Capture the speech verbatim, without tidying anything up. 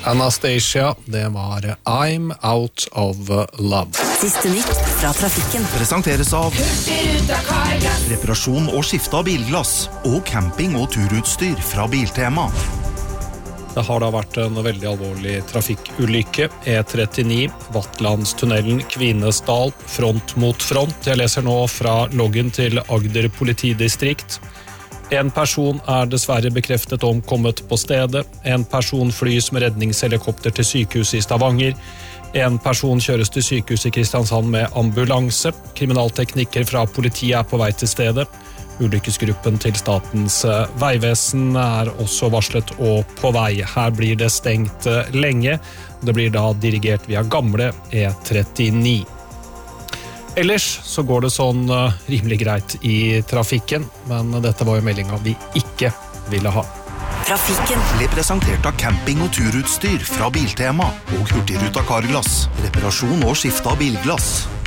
Anastasia, det var I'm Out of Love. Siste nytt fra trafikken. Presenteres av reparasjon og skifte av bilglass og camping- og turutstyr fra Biltema. Det har da vært en veldig alvorlig trafikkulykke. E trettini, Vatlandstunnelen, Kvinesdal, front mot front. Jeg leser nå fra loggen til Agder politidistrikt. En person er dessverre bekreftet omkommet på stedet. En person flys med redningshelikopter til sykehuset i Stavanger. En person kjøres til sykehuset i Kristiansand med ambulanse. Kriminalteknikker fra politiet er på vei til stedet. Ulykkesgruppen til Statens vegvesen er også varslet og på vei. Her blir det stengt lenge. Det blir da dirigert via gamle E trettini. Ellers så går det sånn uh, rimelig greit i trafikken, men dette var jo meldingen vi ikke ville ha. Trafikken ble presentert av camping- og turutstyr fra Biltema og Hurtigruta Carglass. Reparasjon og skifte av bilglass.